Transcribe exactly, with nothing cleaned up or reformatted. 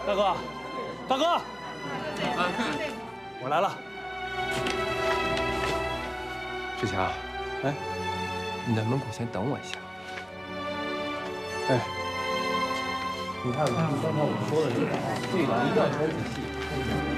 大哥，大哥，我来了。 志强， 哎， 你在门口先等我一下。 哎，你看，刚才我们说的这个啊，这个一定要挑仔细。